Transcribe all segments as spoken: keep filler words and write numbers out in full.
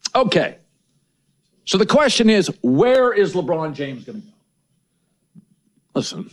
Okay. So the question is, where is LeBron James going to go? Listen,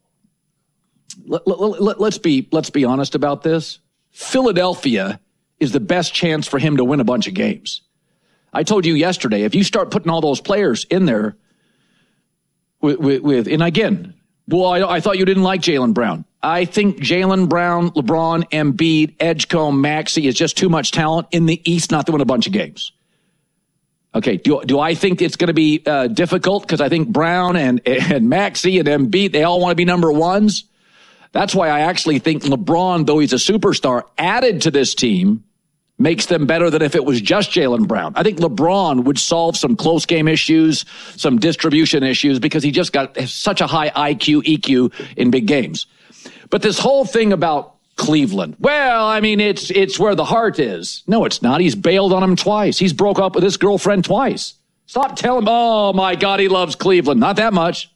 let, let, let, let's be let's be honest about this. Philadelphia is the best chance for him to win a bunch of games. I told you yesterday, if you start putting all those players in there with, with, with and again, well, I, I thought you didn't like Jaylen Brown. I think Jaylen Brown, LeBron, Embiid, Edgecombe, Maxey is just too much talent in the East not to win a bunch of games. Okay, do, do I think it's going to be uh, difficult? Because I think Brown and, and Maxey and Embiid, they all want to be number ones. That's why I actually think LeBron, though he's a superstar, added to this team makes them better than if it was just Jaylen Brown. I think LeBron would solve some close game issues, some distribution issues, because he just got such a high I Q, E Q in big games. But this whole thing about Cleveland, well, I mean, it's it's where the heart is. No, it's not. He's bailed on him twice. He's broke up with his girlfriend twice. Stop telling him, oh, my God, he loves Cleveland. Not that much.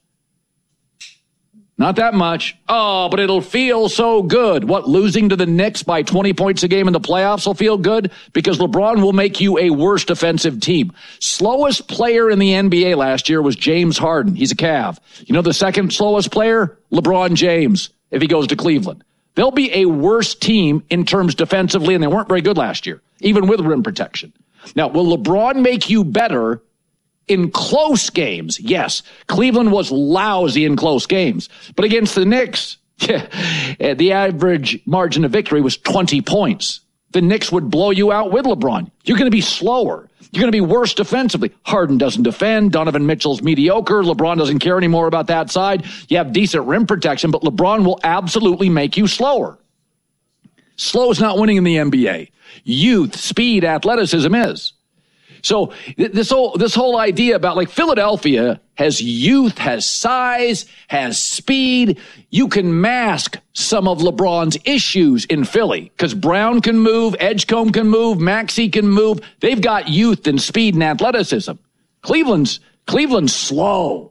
Not that much. Oh, but it'll feel so good. What, losing to the Knicks by twenty points a game in the playoffs will feel good? Because LeBron will make you a worse defensive team. Slowest player in the N B A last year was James Harden. He's a Cav. You know the second slowest player? LeBron James, if he goes to Cleveland. They'll be a worse team in terms defensively, and they weren't very good last year, even with rim protection. Now, will LeBron make you better in close games? Yes. Cleveland was lousy in close games. But against the Knicks, yeah, the average margin of victory was twenty points. The Knicks would blow you out with LeBron. You're going to be slower. You're going to be worse defensively. Harden doesn't defend. Donovan Mitchell's mediocre. LeBron doesn't care anymore about that side. You have decent rim protection, but LeBron will absolutely make you slower. Slow is not winning in the N B A. Youth, speed, athleticism is. So this whole this whole idea about, like, Philadelphia has youth, has size, has speed. You can mask some of LeBron's issues in Philly because Brown can move, Edgecombe can move, Maxey can move. They've got youth and speed and athleticism. Cleveland's Cleveland's slow.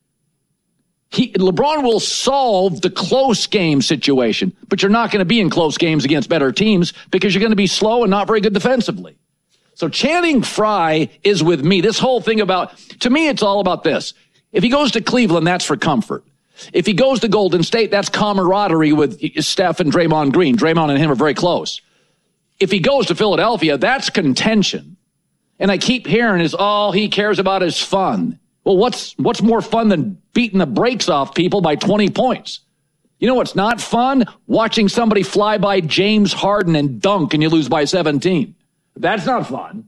He, LeBron will solve the close game situation, but you're not going to be in close games against better teams because you're going to be slow and not very good defensively. So Channing Frye is with me. This whole thing about, to me, it's all about this. If he goes to Cleveland, that's for comfort. If he goes to Golden State, that's camaraderie with Steph and Draymond Green. Draymond and him are very close. If he goes to Philadelphia, that's contention. And I keep hearing is all he cares about is fun. Well, what's what's more fun than beating the brakes off people by twenty points? You know what's not fun? Watching somebody fly by James Harden and dunk and you lose by seventeen. That's not fun.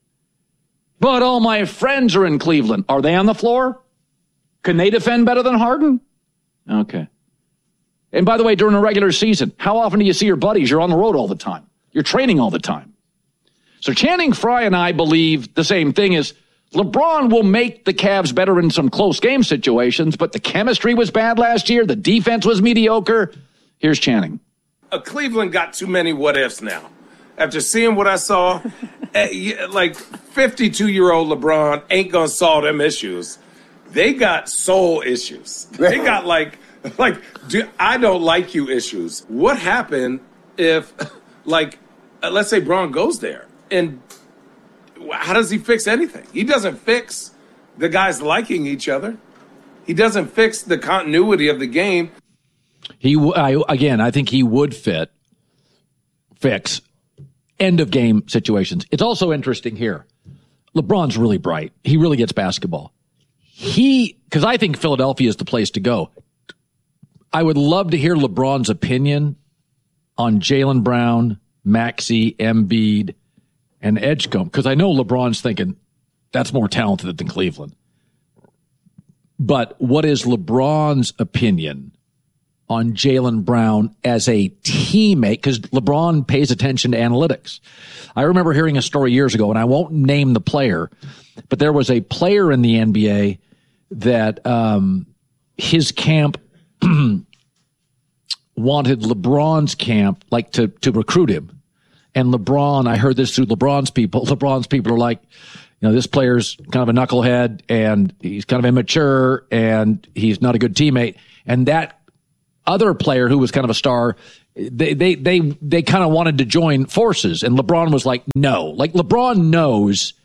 But all my friends are in Cleveland. Are they on the floor? Can they defend better than Harden? Okay. And by the way, during a regular season, how often do you see your buddies? You're on the road all the time. You're training all the time. So Channing Frye and I believe the same thing is LeBron will make the Cavs better in some close game situations, but the chemistry was bad last year. The defense was mediocre. Here's Channing. Uh, Cleveland got too many what-ifs now. After seeing what I saw, like fifty-two-year-old LeBron ain't going to solve them issues. They got soul issues. They got like, like do, I don't like you issues. What happened if, like, uh, let's say Bron goes there? And how does he fix anything? He doesn't fix the guys liking each other. He doesn't fix the continuity of the game. He I, Again, I think he would fit, fix end of game situations. It's also interesting here. LeBron's really bright. He really gets basketball. He, because I think Philadelphia is the place to go. I would love to hear LeBron's opinion on Jaylen Brown, Maxey, Embiid, and Edgecombe, because I know LeBron's thinking that's more talented than Cleveland. But what is LeBron's opinion on Jaylen Brown as a teammate? Because LeBron pays attention to analytics. I remember hearing a story years ago, and I won't name the player, but there was a player in the N B A that um, his camp wanted LeBron's camp like to, to recruit him. And LeBron, I heard this through LeBron's people. LeBron's people are like, you know, this player's kind of a knucklehead and he's kind of immature and he's not a good teammate. And that other player who was kind of a star, they they they they kind of wanted to join forces, and LeBron was like, no. Like, LeBron knows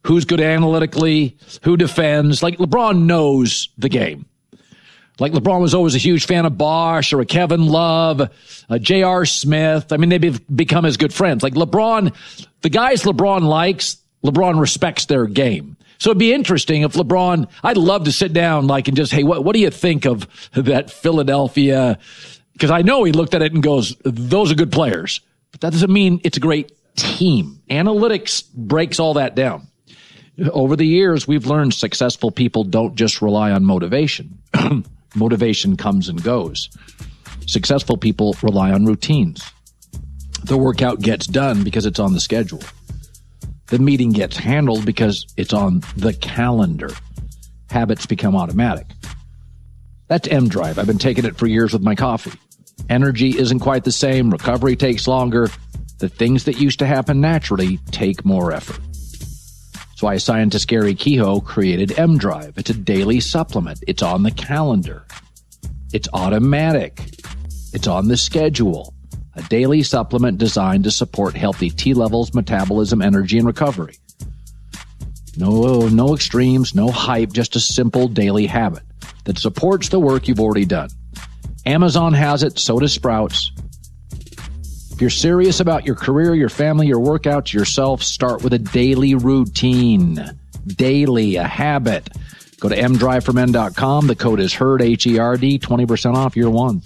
who's good analytically, who defends. Like, LeBron knows the game. Like, LeBron was always a huge fan of Bosch or a Kevin Love, a J R. Smith. I mean, they've become as good friends. Like, LeBron, the guys LeBron likes, LeBron respects their game. So it'd be interesting if LeBron, I'd love to sit down, like, and just, hey, what, what do you think of that Philadelphia? Because I know he looked at it and goes, those are good players. But that doesn't mean it's a great team. Analytics breaks all that down. Over the years, we've learned successful people don't just rely on motivation. Motivation comes and goes. Successful people rely on routines. The workout gets done because it's on the schedule. The meeting gets handled because it's on the calendar. Habits become automatic. That's M Drive. I've been taking it for years with my coffee. Energy isn't quite the same. Recovery takes longer. The things that used to happen naturally take more effort. That's why scientist Gary Kehoe created M Drive. It's a daily supplement. It's on the calendar. It's automatic. It's on the schedule. A daily supplement designed to support healthy T levels, metabolism, energy, and recovery. No, no extremes, no hype, just a simple daily habit that supports the work you've already done. Amazon has it, so does Sprouts. If you're serious about your career, your family, your workouts, yourself, start with a daily routine. Daily, a habit. Go to m drive for men dot com. The code is HERD, H E R D, twenty percent off year one.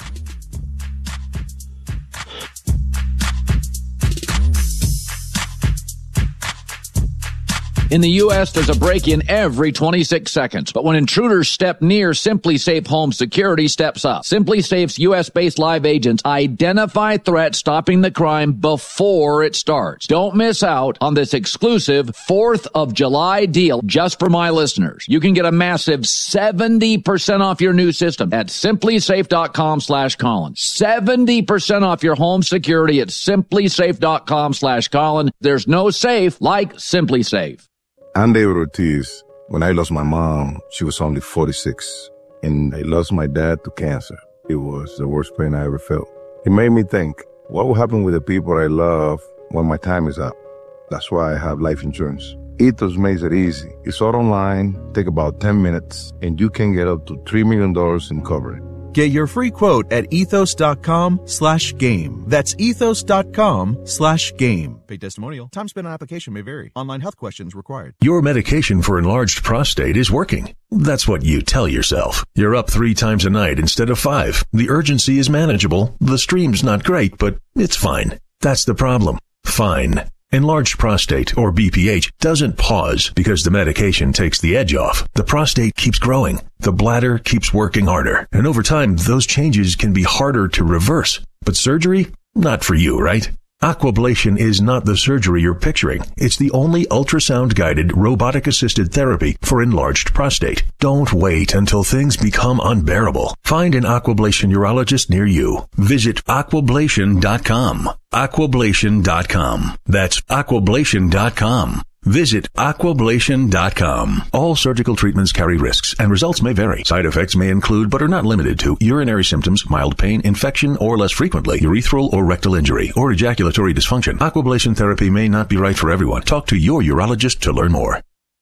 In the U S, there's a break-in every twenty-six seconds. But when intruders step near, SimpliSafe Home Security steps up. SimpliSafe's U S-based live agents identify threats, stopping the crime before it starts. Don't miss out on this exclusive fourth of July deal just for my listeners. You can get a massive seventy percent off your new system at SimpliSafe.com slash Colin. seventy percent off your home security at SimpliSafe.com slash Colin. There's no safe like SimpliSafe. I'm David Ortiz. When I lost my mom, she was only forty-six, and I lost my dad to cancer. It was the worst pain I ever felt. It made me think, what will happen with the people I love when my time is up? That's why I have life insurance. Ethos makes it easy. It's all online, take about ten minutes, and you can get up to three million dollars in coverage. Get your free quote at ethos.com slash game. That's ethos.com slash game. Paid testimonial. Time spent on application may vary. Online health questions required. Your medication for enlarged prostate is working. That's what you tell yourself. You're up three times a night instead of five. The urgency is manageable. The stream's not great, but it's fine. That's the problem. Fine. Enlarged prostate, or B P H, doesn't pause because the medication takes the edge off. The prostate keeps growing. The bladder keeps working harder. And over time, those changes can be harder to reverse. But surgery? Not for you, right? Aquablation is not the surgery you're picturing. It's the only ultrasound-guided, robotic-assisted therapy for enlarged prostate. Don't wait until things become unbearable. Find an Aquablation urologist near you. Visit aquablation dot com. aquablation dot com. That's aquablation dot com. Visit aquablation dot com. All surgical treatments carry risks, and results may vary. Side effects may include, but are not limited to, urinary symptoms, mild pain, infection, or less frequently, urethral or rectal injury, or ejaculatory dysfunction. Aquablation therapy may not be right for everyone. Talk to your urologist to learn more.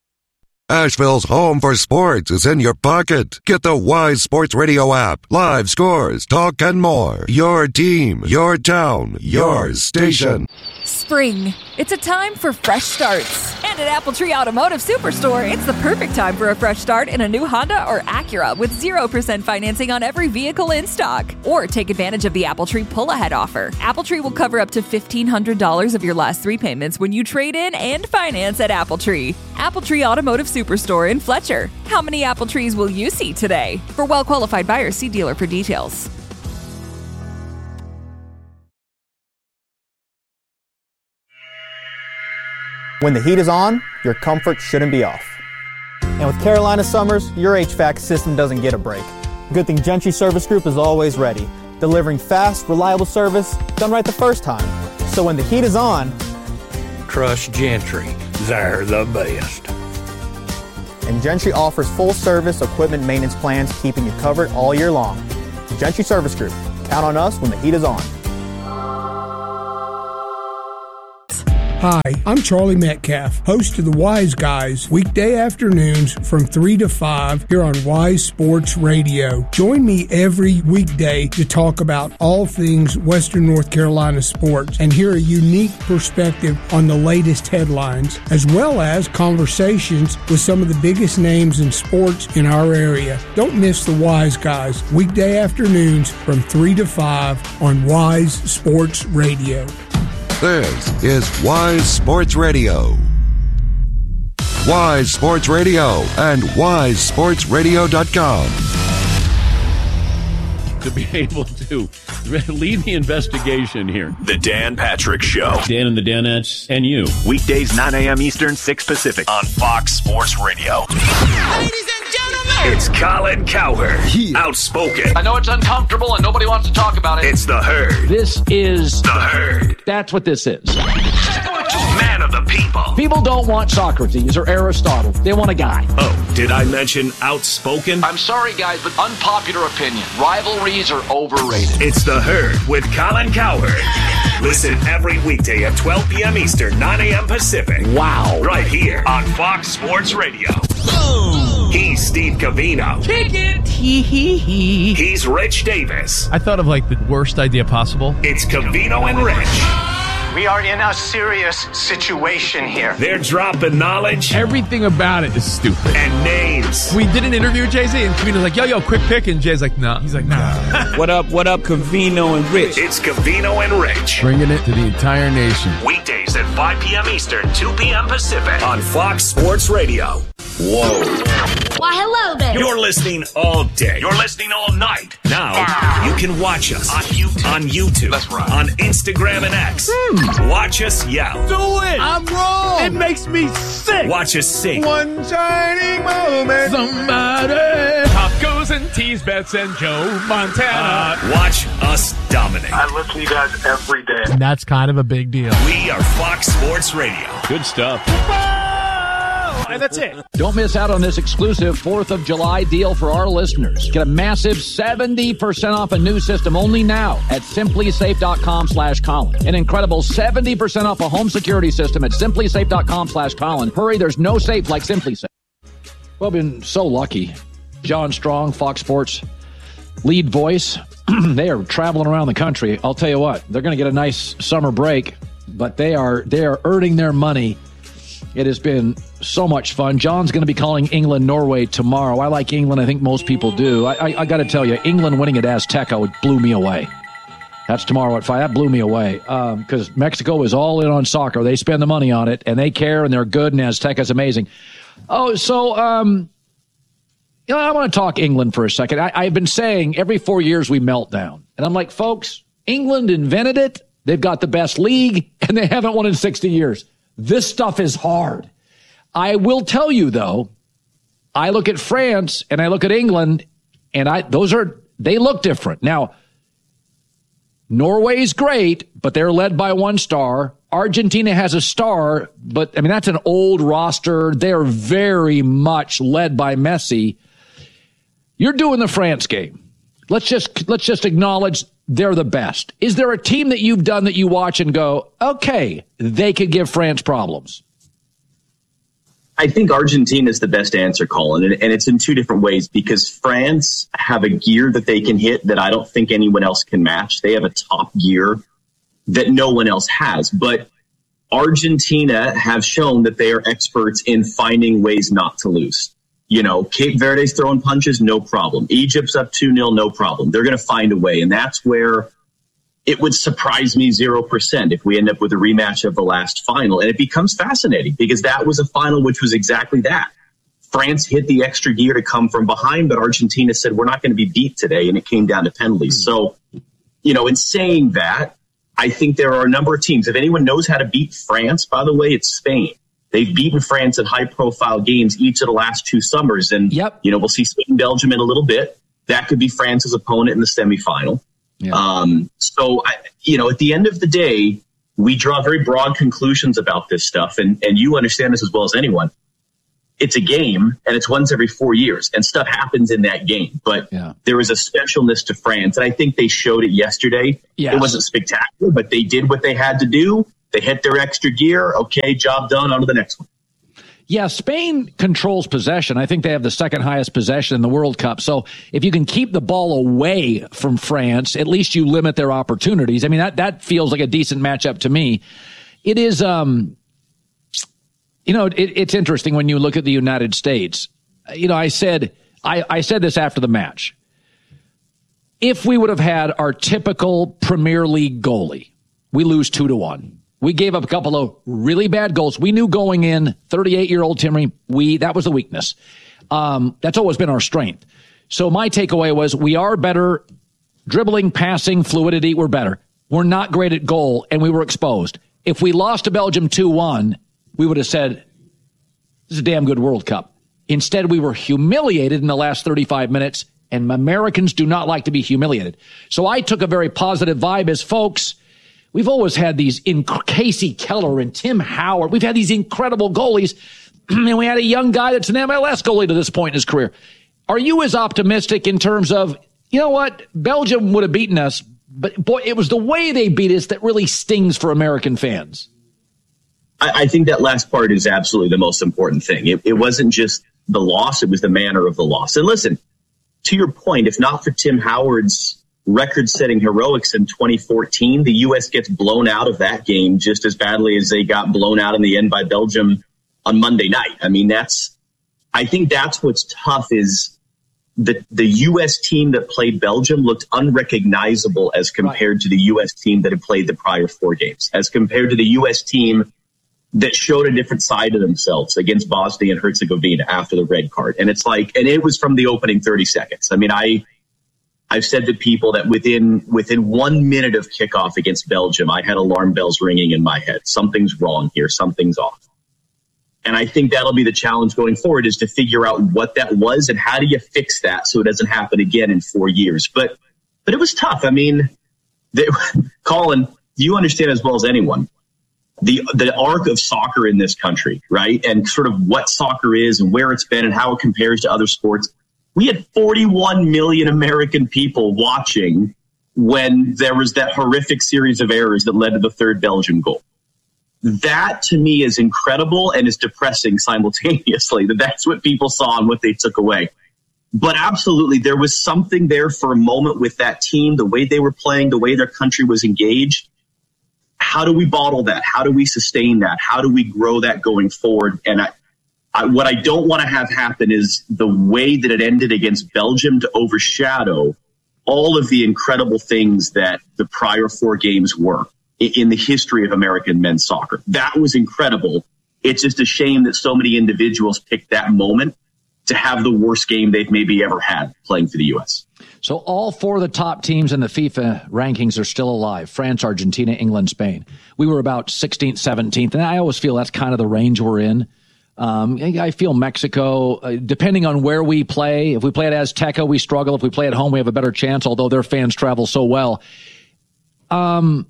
Asheville's home for sports is in your pocket. Get the Wise Sports Radio app. Live scores, talk, and more. Your team, your town, your station. Spring. It's a time for fresh starts. And at Apple Tree Automotive Superstore, it's the perfect time for a fresh start in a new Honda or Acura with zero percent financing on every vehicle in stock. Or take advantage of the Apple Tree pull-ahead offer. Apple Tree will cover up to fifteen hundred dollars of your last three payments when you trade in and finance at Apple Tree. Apple Tree Automotive Superstore in Fletcher. How many Apple Trees will you see today? For well-qualified buyers, see dealer for details. When the heat is on, your comfort shouldn't be off. And with Carolina Summers, your H V A C system doesn't get a break. Good thing Gentry Service Group is always ready, delivering fast, reliable service done right the first time. So when the heat is on, trust Gentry. They're the best. And Gentry offers full service equipment maintenance plans, keeping you covered all year long. Gentry Service Group. Count on us when the heat is on. Hi, I'm Charlie Metcalf, host of the Wise Guys, weekday afternoons from three to five here on Wise Sports Radio. Join me every weekday to talk about all things Western North Carolina sports and hear a unique perspective on the latest headlines, as well as conversations with some of the biggest names in sports in our area. Don't miss the Wise Guys, weekday afternoons from three to five on Wise Sports Radio. This is Wise Sports Radio. Wise Sports Radio and wise sports radio dot com. To be able to lead the investigation here. The Dan Patrick Show. Dan and the Danettes and you. Weekdays, nine a.m. Eastern, six Pacific. On Fox Sports Radio. Ladies and gentlemen, it's Colin Cowherd. Yeah. Outspoken. I know it's uncomfortable and nobody wants to talk about it. It's The Herd. This is The Herd. That's what this is. Man of the people. People don't want Socrates or Aristotle. They want a guy. Oh, did I mention outspoken? I'm sorry, guys, but unpopular opinion. Rivalries are overrated. It's The Herd with Colin Cowherd. Listen every weekday at twelve p.m. Eastern, nine a.m. Pacific. Wow. Right here on Fox Sports Radio. Boom. He's Steve Covino. kick it. Hee hee hee. He's Rich Davis. I thought of like the worst idea possible. It's Covino and Rich. We are in a serious situation here. They're dropping knowledge. Everything about it is stupid. And names. We did an interview with Jay-Z, and Covino's like, yo, yo, quick pick. And Jay's like, nah. He's like, nah. What up, what up, Covino and Rich? It's Covino and Rich. Bringing it to the entire nation. Weekdays at five p.m. Eastern, two p.m. Pacific. On Fox Sports Radio. Whoa. Why, hello there. You're listening all day. You're listening all night. Now, you can watch us on YouTube. On YouTube. That's right. On Instagram and X. Hmm. Watch us yell. Do it. I'm wrong. It makes me sick. Watch us sing. One shining moment. Somebody. Tacos and teas, bets and Joe Montana. Uh, watch us dominate. I listen to you guys every day. And that's kind of a big deal. We are Fox Sports Radio. Good stuff. And that's it. Don't miss out on this exclusive fourth of July deal for our listeners. Get a massive seventy percent off a new system only now at simply safe dot com slash Colin. An incredible seventy percent off a home security system at simply safe dot com slash Colin. Hurry, there's no safe like SimpliSafe. Well, I've been so lucky. John Strong, Fox Sports lead voice. They are traveling around the country. I'll tell you what, they're going to get a nice summer break, but they are they are earning their money. It has been so much fun. John's going to be calling England, Norway tomorrow. I like England. I think most people do. I, I, I got to tell you, England winning at Azteca blew me away. That's tomorrow at five. That blew me away because um, Mexico is all in on soccer. They spend the money on it, and they care, and they're good, and Azteca's amazing. Oh, so um, you know, I want to talk England for a second. I, I've been saying every four years we melt down. And I'm like, folks, England invented it. They've got the best league, and they haven't won in sixty years. This stuff is hard. I will tell you, though, I look at France and I look at England, and I those are they look different. Now, Norway's great, but they're led by one star. Argentina has a star, but I mean that's an old roster. They're very much led by Messi. You're doing the France game. Let's just let's just acknowledge they're the best. Is there a team that you've done that you watch and go, okay, they could give France problems? I think Argentina is the best answer, Colin, and, and it's in two different ways because France have a gear that they can hit that I don't think anyone else can match. They have a top gear that no one else has, but Argentina have shown that they are experts in finding ways not to lose. You know, Cape Verde's throwing punches, no problem. Egypt's up two nil, no problem. They're going to find a way. And that's where it would surprise me zero percent if we end up with a rematch of the last final. And it becomes fascinating because that was a final which was exactly that. France hit the extra gear to come from behind, but Argentina said, we're not going to be beat today. And it came down to penalties. So, you know, in saying that, I think there are a number of teams. If anyone knows how to beat France, by the way, it's Spain. They've beaten France in high-profile games each of the last two summers. And, yep. you know, we'll see Spain, Belgium in a little bit. That could be France's opponent in the semifinal. Yeah. Um, so, I, you know, at the end of the day, we draw very broad conclusions about this stuff. And, and you understand this as well as anyone. It's a game, and it's once every four years. And stuff happens in that game. But yeah. there is a specialness to France. And I think they showed it yesterday. Yes. It wasn't spectacular, but they did what they had to do. They hit their extra gear. Okay, job done. On to the next one. Yeah, Spain controls possession. I think they have the second highest possession in the World Cup. So if you can keep the ball away from France, at least you limit their opportunities. I mean, that, that feels like a decent matchup to me. It is, um, you know, it, it's interesting when you look at the United States. You know, I said, I, I said this after the match. If we would have had our typical Premier League goalie, we lose two to one. We gave up a couple of really bad goals. We knew going in, thirty-eight-year-old Timmy, we that was a weakness. Um, that's always been our strength. So my takeaway was we are better dribbling, passing, fluidity. We're better. We're not great at goal, and we were exposed. If we lost to Belgium two one, we would have said, this is a damn good World Cup. Instead, we were humiliated in the last thirty-five minutes, and Americans do not like to be humiliated. So I took a very positive vibe as folks. We've always had these in Casey Keller and Tim Howard. We've had these incredible goalies, and we had a young guy that's an M L S goalie to this point in his career. Are you as optimistic in terms of, you know what, Belgium would have beaten us, but boy, it was the way they beat us that really stings for American fans? I, I think that last part is absolutely the most important thing. It, it wasn't just the loss, it was the manner of the loss. And listen, to your point, if not for Tim Howard's record-setting heroics in twenty fourteen, the U S gets blown out of that game just as badly as they got blown out in the end by Belgium on Monday night. I mean, that's, I think that's what's tough is the, the U S team that played Belgium looked unrecognizable as compared to the U S team that had played the prior four games, as compared to the U S team that showed a different side of themselves against Bosnia and Herzegovina after the red card. And it's like, and it was from the opening thirty seconds. I mean, I, I've said to people that within within one minute of kickoff against Belgium, I had alarm bells ringing in my head. Something's wrong here. Something's off. And I think that'll be the challenge going forward, is to figure out what that was and how do you fix that so it doesn't happen again in four years. But but it was tough. I mean, they, Colin, you understand as well as anyone the the arc of soccer in this country, right? And sort of what soccer is and where it's been and how it compares to other sports. We had forty-one million American people watching when there was that horrific series of errors that led to the third Belgian goal. That, to me, is incredible and is depressing simultaneously, that that's what people saw and what they took away. But absolutely, there was something there for a moment with that team, the way they were playing, the way their country was engaged. How do we bottle that? How do we sustain that? How do we grow that going forward? And I, I, what I don't want to have happen is the way that it ended against Belgium to overshadow all of the incredible things that the prior four games were in, in the history of American men's soccer. That was incredible. It's just a shame that so many individuals picked that moment to have the worst game they've maybe ever had playing for the U S. So all four of the top teams in the FIFA rankings are still alive: France, Argentina, England, Spain. We were about sixteenth, seventeenth, and I always feel that's kind of the range we're in. Um, I feel Mexico, uh, depending on where we play, if we play at Azteca, we struggle. If we play at home, we have a better chance, although their fans travel so well. Um,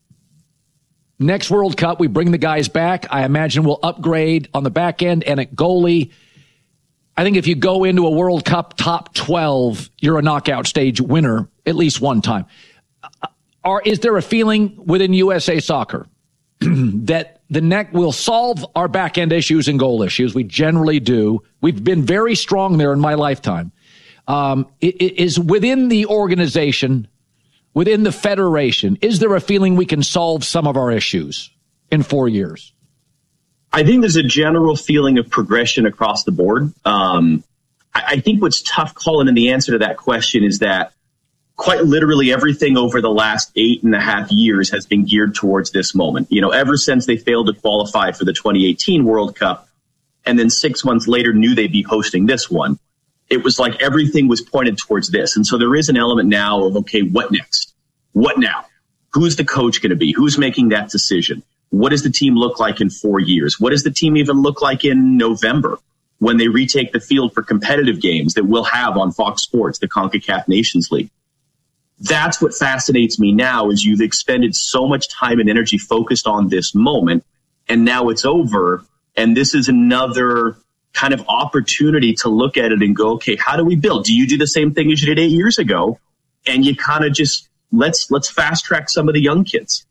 next World Cup, we bring the guys back. I imagine we'll upgrade on the back end and at goalie. I think if you go into a World Cup top twelve, you're a knockout stage winner at least one time. Are, is there a feeling within U S A Soccer that the neck will solve our back end issues and goal issues? We generally do. We've been very strong there in my lifetime. Um, it, it is within the organization, within the federation, is there a feeling we can solve some of our issues in four years? I think there's a general feeling of progression across the board. Um, I, I think what's tough, Colin, in the answer to that question is that quite literally everything over the last eight and a half years has been geared towards this moment. You know, ever since they failed to qualify for the twenty eighteen World Cup, and then six months later knew they'd be hosting this one, it was like everything was pointed towards this. And so there is an element now of, okay, what next? What now? Who's the coach going to be? Who's making that decision? What does the team look like in four years? What does the team even look like in November when they retake the field for competitive games that we'll have on Fox Sports, the CONCACAF Nations League? That's what fascinates me now, is you've expended so much time and energy focused on this moment, and now it's over. And this is another kind of opportunity to look at it and go, okay, how do we build? Do you do the same thing as you did eight years ago? And you kind of just, let's, let's fast track some of the young kids.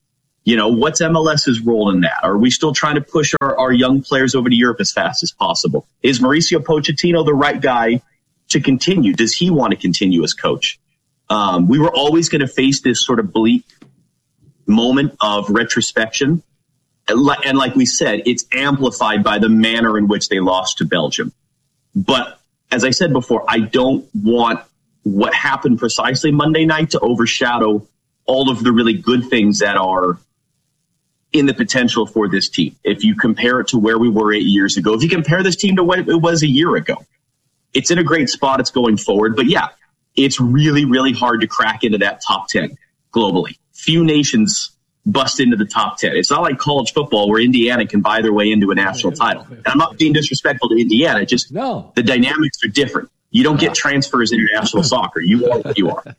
You know, what's MLS's role in that? Are we still trying to push our, our young players over to Europe as fast as possible? Is Mauricio Pochettino the right guy to continue? Does he want to continue as coach? Um, we were always going to face this sort of bleak moment of retrospection. And like we said, it's amplified by the manner in which they lost to Belgium. But as I said before, I don't want what happened precisely Monday night to overshadow all of the really good things that are in the potential for this team. If you compare it to where we were eight years ago, if you compare this team to what it was a year ago, it's in a great spot. It's going forward. But yeah, it's really, really hard to crack into that top ten globally. Few nations bust into the top ten. It's not like college football where Indiana can buy their way into a national title. And I'm not being disrespectful to Indiana. Just no. The dynamics are different. You don't get transfers in international soccer. You are what you are.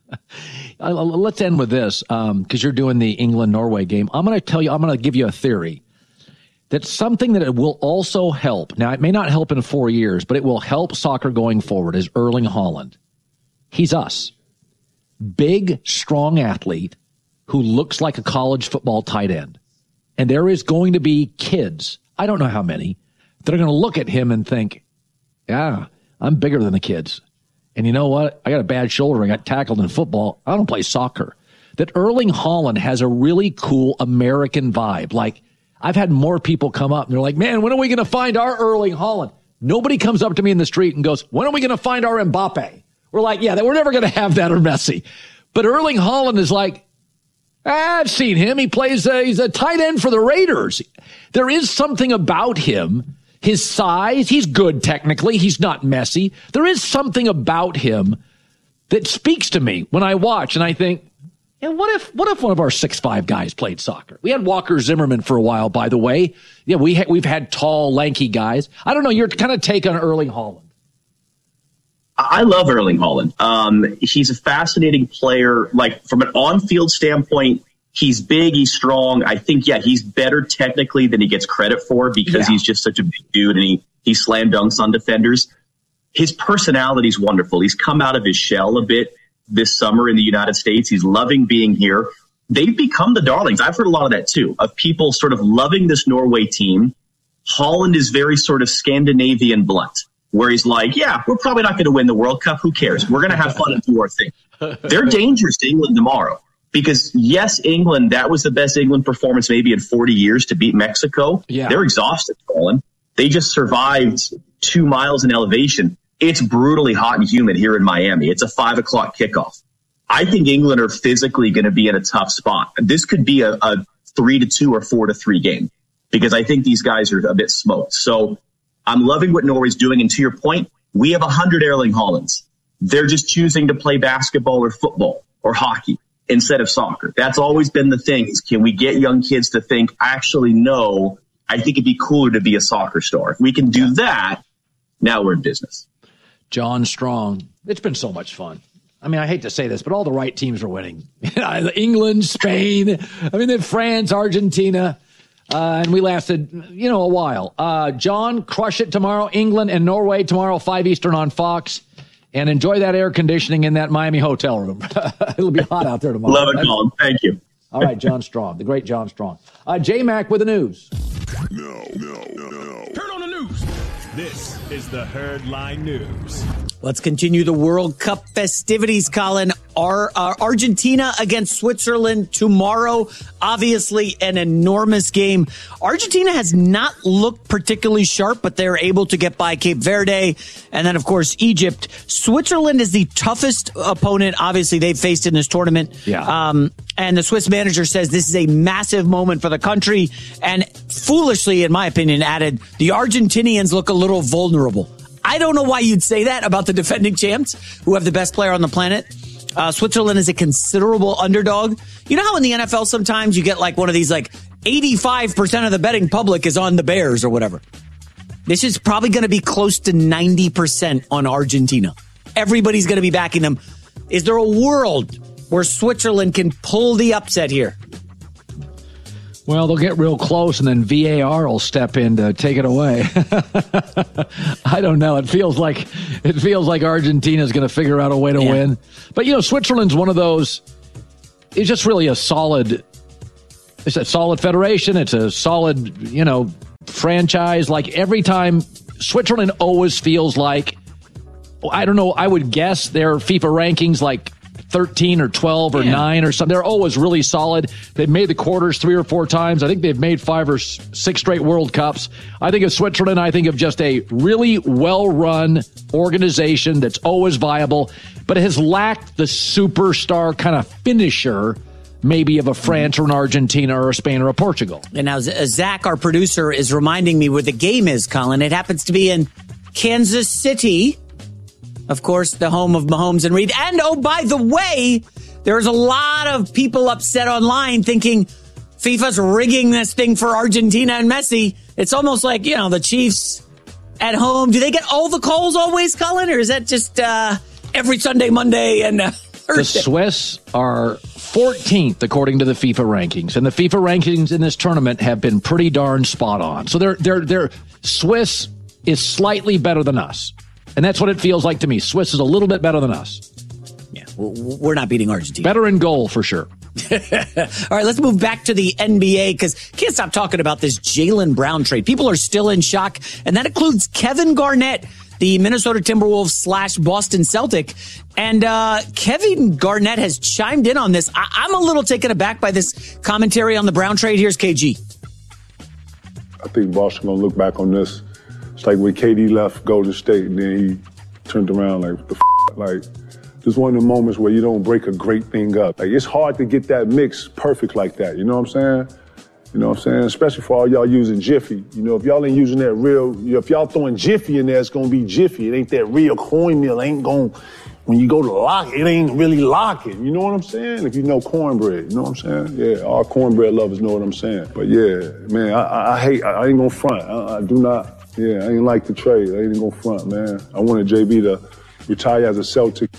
Let's end with this, because um, you're doing the England-Norway game. I'm going to tell you, I'm going to give you a theory that something that it will also help. Now, it may not help in four years, but it will help soccer going forward is Erling Haaland. He's us. Big, strong athlete who looks like a college football tight end. And there is going to be kids, I don't know how many, that are going to look at him and think, yeah, I'm bigger than the kids. And you know what? I got a bad shoulder. I got tackled in football. I don't play soccer. That Erling Haaland has a really cool American vibe. Like, I've had more people come up and they're like, man, when are we going to find our Erling Haaland? Nobody comes up to me in the street and goes, when are we going to find our Mbappe? We're like, yeah, we're never going to have that or Messi. But Erling Haaland is like, ah, I've seen him. He plays, a, he's a tight end for the Raiders. There is something about him. His size, he's good technically. He's not Messi. There is something about him that speaks to me when I watch and I think, yeah, what if what if one of our six five guys played soccer? We had Walker Zimmerman for a while, by the way. Yeah, we ha- we've had tall, lanky guys. I don't know, your kind of take on Erling Haaland. I love Erling Haaland. Um, he's a fascinating player. Like, from an on-field standpoint, he's big, he's strong. I think, yeah, he's better technically than he gets credit for because yeah. he's just such a big dude and he, he slam dunks on defenders. His personality's wonderful. He's come out of his shell a bit this summer in the United States. He's loving being here. They've become the darlings. I've heard a lot of that too, of people sort of loving this Norway team. Haaland is very sort of Scandinavian blunt, where he's like, yeah, we're probably not going to win the World Cup. Who cares? We're going to have fun and do our thing. They're dangerous to England tomorrow. Because, yes, England, that was the best England performance maybe in forty years to beat Mexico. Yeah. They're exhausted, Colin. They just survived two miles in elevation. It's brutally hot and humid here in Miami. It's a five o'clock kickoff. I think England are physically going to be in a tough spot. This could be a, a three to two or four to three game because I think these guys are a bit smoked. So I'm loving what Norway's doing. And to your point, we have one hundred Erling Haalands. They're just choosing to play basketball or football or hockey instead of soccer. That's always been the thing. Is can we get young kids to think, actually, no, I think it'd be cooler to be a soccer star. If we can do that, now we're in business. John Strong. It's been so much fun. I mean, I hate to say this, but all the right teams are winning. England, Spain, I mean, then France, Argentina, uh, and we lasted, you know, a while. Uh, John, crush it tomorrow. England and Norway tomorrow, five Eastern on Fox. And enjoy that air conditioning in that Miami hotel room. It'll be hot out there tomorrow. Love it, Colin. Thank you. All right, John Strong, the great John Strong. Uh, J-Mac with the news. No, no, no. Turn on the news. This is the Herdline News. Let's continue the World Cup festivities, Colin. Our, uh, Argentina against Switzerland tomorrow. Obviously an enormous game. Argentina has not looked particularly sharp, but they're able to get by Cape Verde. And then, of course, Egypt. Switzerland is the toughest opponent, obviously, they've faced in this tournament. Yeah. Um, and the Swiss manager says this is a massive moment for the country. And foolishly, in my opinion, added, the Argentinians look a little vulnerable. I don't know why you'd say that about the defending champs who have the best player on the planet. Uh, Switzerland is a considerable underdog. You know how in the N F L sometimes you get like one of these like eighty-five percent of the betting public is on the Bears or whatever. This is probably going to be close to ninety percent on Argentina. Everybody's going to be backing them. Is there a world where Switzerland can pull the upset here? Well, they'll get real close, and then V A R will step in to take it away. I don't know. It feels like it feels like Argentina's going to figure out a way to yeah. win. But, you know, Switzerland's one of those – it's just really a solid It's a solid federation. It's a solid, you know, franchise. Like every time, Switzerland always feels like, I don't know, I would guess their FIFA rankings like thirteen or twelve or yeah. nine or something. They're always really solid. They've made the quarters three or four times. I think they've made five or six straight World Cups. I think of Switzerland, I think of just a really well-run organization that's always viable, but it has lacked the superstar kind of finisher maybe of a France or an Argentina or a Spain or a Portugal. And now Zach, our producer, is reminding me where the game is, Colin. It happens to be in Kansas City. Of course, the home of Mahomes and Reed. And, oh, by the way, there's a lot of people upset online thinking FIFA's rigging this thing for Argentina and Messi. It's almost like, you know, the Chiefs at home. Do they get all the calls always, Colin? Or is that just uh, every Sunday, Monday, and uh, Thursday? The Swiss are fourteenth, according to the FIFA rankings. And the FIFA rankings in this tournament have been pretty darn spot on. So they're, they're, they're, Swiss is slightly better than us. And that's what it feels like to me. Swiss is a little bit better than us. Yeah, we're not beating Argentina. Better in goal, for sure. All right, let's move back to the N B A because can't stop talking about this Jaylen Brown trade. People are still in shock, and that includes Kevin Garnett, the Minnesota Timberwolves slash Boston Celtic. And uh, Kevin Garnett has chimed in on this. I- I'm a little taken aback by this commentary on the Brown trade. Here's K G. I think Boston going to look back on this. It's like when K D left Golden State and then he turned around like, what the f-? Like, this one of the moments where you don't break a great thing up. Like, it's hard to get that mix perfect like that. You know what I'm saying? You know what I'm saying? Especially for all y'all using Jiffy. You know, if y'all ain't using that real, you know, if y'all throwing Jiffy in there, it's going to be Jiffy. It ain't that real cornmeal. It ain't going, when you go to lock, it ain't really locking. You know what I'm saying? If you know cornbread, you know what I'm saying? Yeah, all cornbread lovers know what I'm saying. But yeah, man, I, I, I hate, I, I ain't going to front. I, I do not. Yeah, I ain't like the trade. I ain't gonna front, man. I wanted J B to retire as a Celtic.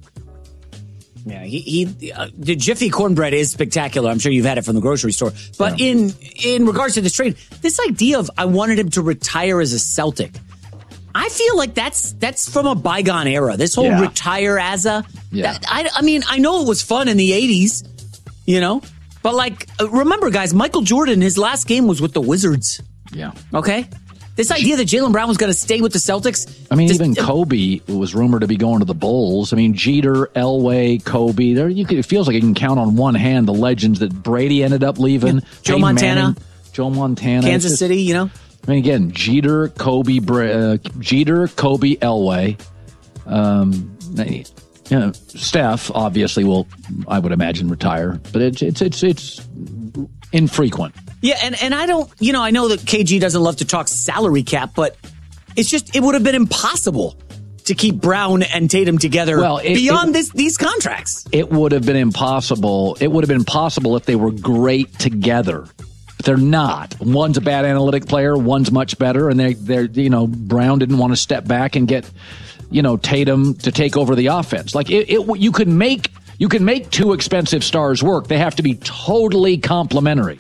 Yeah, he, he uh, the Jiffy cornbread is spectacular. I'm sure you've had it from the grocery store. But yeah. in in regards to this trade, this idea of I wanted him to retire as a Celtic, I feel like that's that's from a bygone era. This whole yeah. retire as a, yeah. that, I, I mean, I know it was fun in the eighties, you know, but like remember, guys, Michael Jordan, his last game was with the Wizards. Yeah. Okay. This idea that Jaylen Brown was going to stay with the Celtics. I mean, just, even Kobe was rumored to be going to the Bulls. I mean, Jeter, Elway, Kobe. There, you could, it feels like you can count on one hand the legends that Brady ended up leaving. Yeah. Joe Peyton Montana. Manning, Joe Montana. Kansas just, City, you know? I mean, again, Jeter, Kobe, uh, Jeter, Kobe, Elway. Um, you know, Steph obviously will, I would imagine, retire. But it's it's it's, it's infrequent. Yeah, and, and I don't, you know, I know that K G doesn't love to talk salary cap, but it's just, it would have been impossible to keep Brown and Tatum together well, it, beyond it, this these contracts. It would have been impossible. It would have been possible if they were great together. But they're not. One's a bad analytic player, one's much better, and they they're, you know, Brown didn't want to step back and get, you know, Tatum to take over the offense. Like, it, it you could make, you can make two expensive stars work. They have to be totally complementary.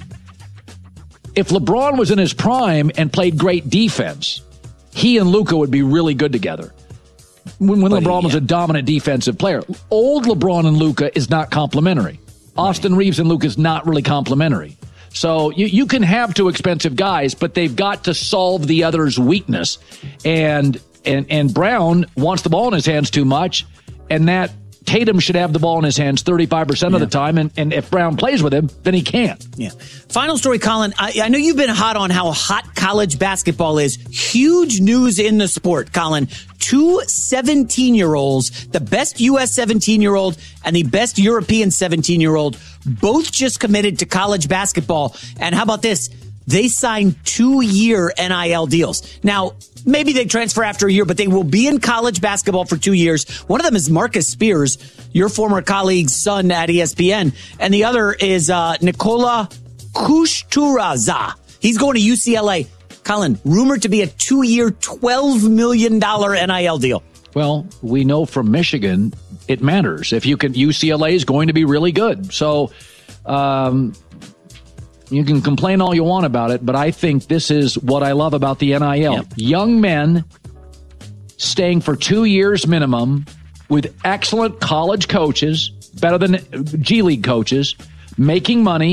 If LeBron was in his prime and played great defense, he and Luka would be really good together. When, when LeBron yeah. was a dominant defensive player. Old LeBron and Luka is not complementary. Austin right. Reeves and Luka is not really complementary. So you, you can have two expensive guys, but they've got to solve the other's weakness. And and and Brown wants the ball in his hands too much, and that Tatum should have the ball in his hands thirty-five percent yeah. of the time, and, and if Brown plays with him, then he can't. Yeah. Final story, Colin. I, I know you've been hot on how hot college basketball is. Huge news in the sport, Colin. Two seventeen-year-olds, the best U S seventeen-year-old and the best European seventeen-year-old, both just committed to college basketball. And how about this? They signed two-year N I L deals. Now, maybe they transfer after a year, but they will be in college basketball for two years. One of them is Marcus Spears, your former colleague's son at E S P N. And the other is uh, Nikola Kuchturaza. He's going to U C L A. Colin, rumored to be a two-year, twelve million dollars N I L deal. Well, we know from Michigan it matters. If you can, U C L A is going to be really good. So, um, you can complain all you want about it, but I think this is what I love about the N I L. Yep. Young men staying for two years minimum with excellent college coaches, better than G League coaches, making money,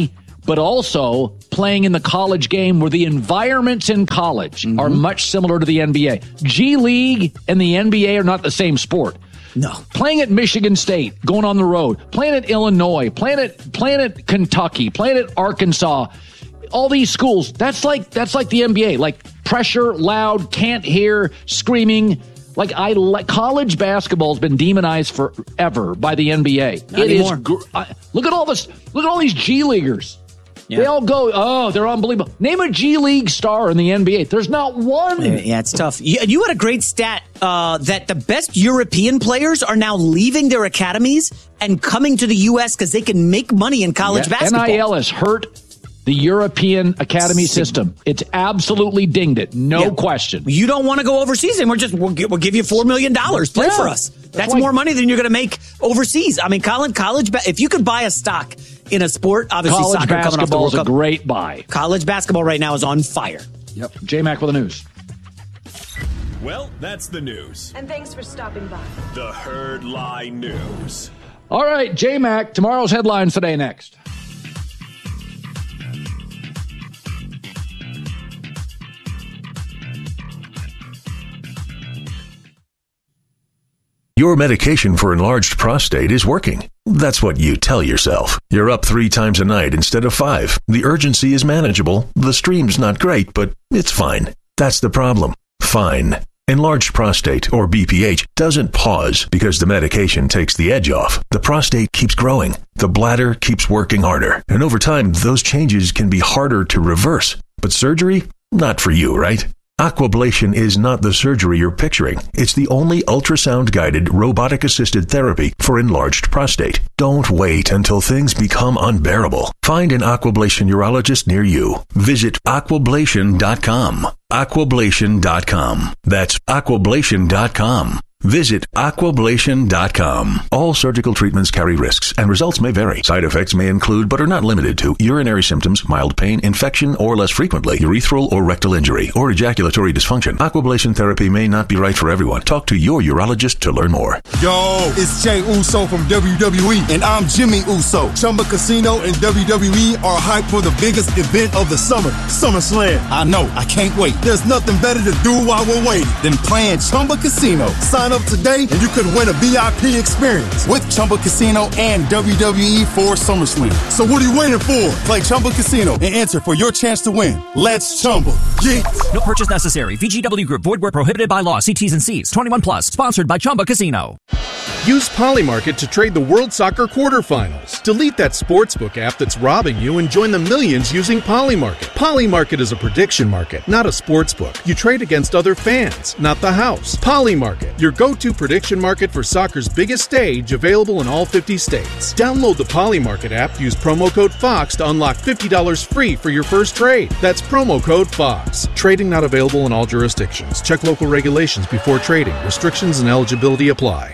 but also playing in the college game where the environments in college mm-hmm. are much similar to the N B A. G League and the N B A are not the same sport. No. Playing at Michigan State, going on the road, playing at Illinois, playing at playing at Kentucky, playing at Arkansas, all these schools, that's like that's like the N B A, like pressure, loud, can't hear, screaming. Like I like college basketball has been demonized forever by the N B A. Not it anymore. is gr- I, look at all this. Look at all these G Leaguers. Yeah. They all go, oh, they're unbelievable. Name a G League star in the N B A. There's not one. Yeah, it's tough. You, you had a great stat uh, that the best European players are now leaving their academies and coming to the U S because they can make money in college yeah, basketball. N I L has hurt the European academy system. It's absolutely dinged it. No yeah. question. You don't want to go overseas, and we're just we'll, we'll give you four million dollars. Play yeah. for us. That's, That's more money than you're going to make overseas. I mean, Colin, college. Ba- if you could buy a stock in a sport, obviously college soccer coming off the World Cup. College basketball is a Cup. great buy. College basketball right now is on fire. Yep. J-Mac with the news. Well, that's the news. And thanks for stopping by. The Herd Line News. All right, J-Mac. Tomorrow's headlines today. Next. Your medication for enlarged prostate is working. That's what you tell yourself. You're up three times a night instead of five. The urgency is manageable. The stream's not great, but it's fine. That's the problem. Fine. Enlarged prostate, or B P H, doesn't pause because the medication takes the edge off. The prostate keeps growing. The bladder keeps working harder. And over time, those changes can be harder to reverse. But surgery? Not for you, right? Aquablation is not the surgery you're picturing. It's the only ultrasound-guided, robotic-assisted therapy for enlarged prostate. Don't wait until things become unbearable. Find an Aquablation urologist near you. Visit aquablation dot com. aquablation dot com. That's aquablation dot com. Visit aquablation dot com. All surgical treatments carry risks, and results may vary. Side effects may include, but are not limited to, urinary symptoms, mild pain, infection, or less frequently, urethral or rectal injury, or ejaculatory dysfunction. Aquablation therapy may not be right for everyone. Talk to your urologist to learn more. Yo, it's Jey Uso from W W E, and I'm Jimmy Uso. Chumba Casino and W W E are hyped for the biggest event of the summer, SummerSlam. I know, I can't wait. There's nothing better to do while we're waiting than playing Chumba Casino. Sign up today and you could win a V I P experience with Chumba Casino and W W E for SummerSlam. So what are you waiting for? Play Chumba Casino and enter for your chance to win. Let's Chumba. Yeah. No purchase necessary. V G W Group. Void where prohibited by law. See T's and C's. twenty-one plus. Sponsored by Chumba Casino. Use Polymarket to trade the World Soccer quarterfinals. Delete that sportsbook app that's robbing you and join the millions using Polymarket. Polymarket is a prediction market, not a sportsbook. You trade against other fans, not the house. Polymarket, your go-to prediction market for soccer's biggest stage, available in all fifty states. Download the Polymarket app, use promo code FOX to unlock fifty dollars free for your first trade. That's promo code FOX. Trading not available in all jurisdictions. Check local regulations before trading. Restrictions and eligibility apply.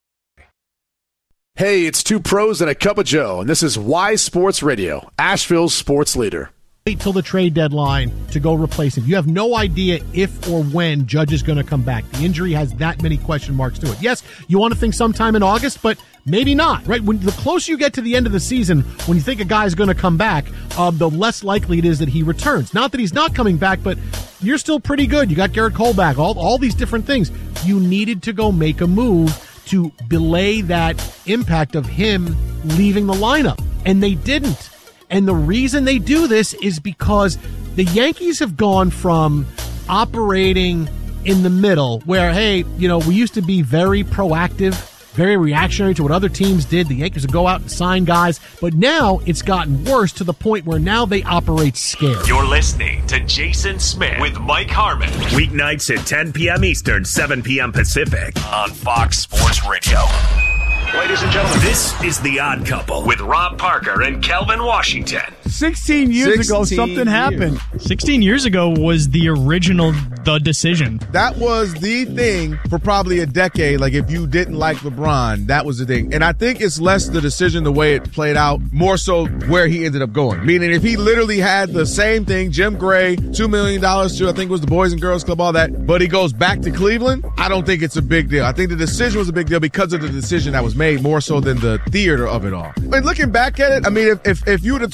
Hey, it's two pros and a cup of Joe, and this is Wise Sports Radio, Asheville's sports leader. Wait till the trade deadline to go replace him. You have no idea if or when Judge is going to come back. The injury has that many question marks to it. Yes, you want to think sometime in August, but maybe not, right? When the closer you get to the end of the season, when you think a guy is going to come back, um, the less likely it is that he returns. Not that he's not coming back, but you're still pretty good. You got Garrett Cole back, all, all these different things. You needed to go make a move to belay that impact of him leaving the lineup, and they didn't. And the reason they do this is because the Yankees have gone from operating in the middle where, hey, you know, we used to be very proactive, very reactionary to what other teams did. The Yankees would go out and sign guys, but now it's gotten worse to the point where now they operate scared. You're listening to Jason Smith with Mike Harmon. Weeknights at ten p.m. Eastern, seven p.m. Pacific on Fox Sports Radio. Ladies and gentlemen, this is The Odd Couple with Rob Parker and Kelvin Washington. sixteen years sixteen ago, something years. happened. sixteen years ago was the original The Decision. That was the thing for probably a decade. Like, if you didn't like LeBron, that was the thing. And I think it's less the decision, the way it played out, more so where he ended up going. Meaning, if he literally had the same thing, Jim Gray, two million dollars to, I think it was the Boys and Girls Club, all that, but he goes back to Cleveland, I don't think it's a big deal. I think the decision was a big deal because of the decision that was made, more so than the theater of it all. And looking back at it, I mean, if if, if you would have told me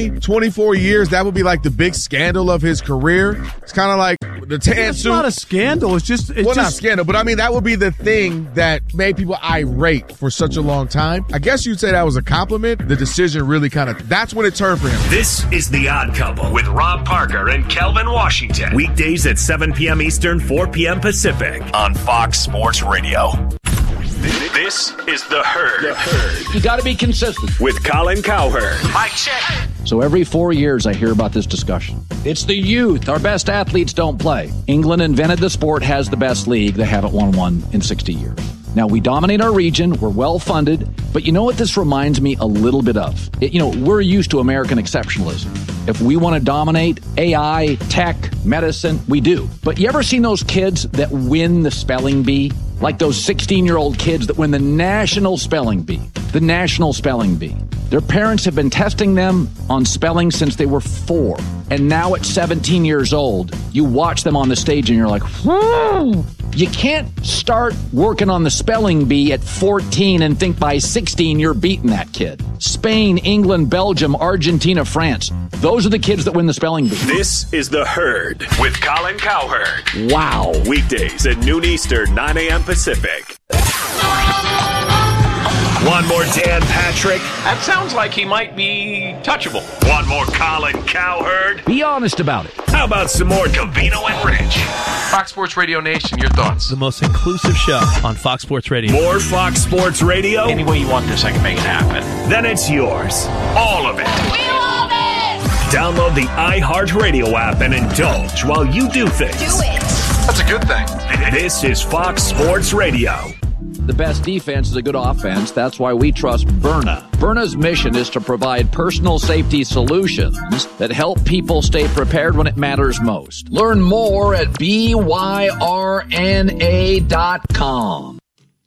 me, twenty-four years, that would be like the big scandal of his career. It's kind of like the tan It's suit. not a scandal. It's just it's well, not just scandal, but I mean, that would be the thing that made people irate for such a long time. I guess you'd say that was a compliment. The decision really kind of, that's when it turned for him. This is The Odd Couple with Rob Parker and Kelvin Washington. Weekdays at seven p.m. Eastern, four p.m. Pacific on Fox Sports Radio. This is The Herd. The Herd. You got to be consistent. With Colin Cowherd. Mic check. So every four years I hear about this discussion. It's the youth. Our best athletes don't play. England invented the sport, has the best league. They haven't won one in sixty years. Now, we dominate our region. We're well-funded. But you know what this reminds me a little bit of? It, you know, we're used to American exceptionalism. If we want to dominate A I, tech, medicine, we do. But you ever seen those kids that win the spelling bee? Like those sixteen-year-old kids that win the national spelling bee. The national spelling bee. Their parents have been testing them on spelling since they were four. And now at seventeen years old, you watch them on the stage and you're like, whoa. You can't start working on the spelling bee at fourteen and think by sixteen you're beating that kid. Spain, England, Belgium, Argentina, France. Those are the kids that win the spelling bee. This is The Herd with Colin Cowherd. Wow. Weekdays at noon Eastern, nine a.m. Pacific. One more Dan Patrick. That sounds like he might be touchable. One more Colin Cowherd. Be honest about it. How about some more Covino and Rich? Fox Sports Radio Nation, your thoughts? the most inclusive show on Fox Sports Radio. More Fox Sports Radio? Any way you want this, I can make it happen. Then it's yours. All of it. We love it! Download the iHeartRadio app and indulge while you do things. Do it! That's a good thing. This is Fox Sports Radio. The best defense is a good offense. That's why we trust Byrna. Byrna's mission is to provide personal safety solutions that help people stay prepared when it matters most. Learn more at B Y R N A dot com.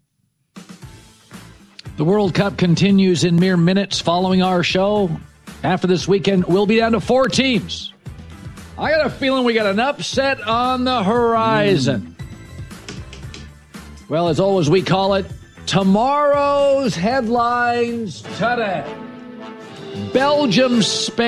The World Cup continues in mere minutes following our show. After this weekend, we'll be down to four teams. I got a feeling we got an upset on the horizon. Well, as always, we call it tomorrow's headlines today. Belgium,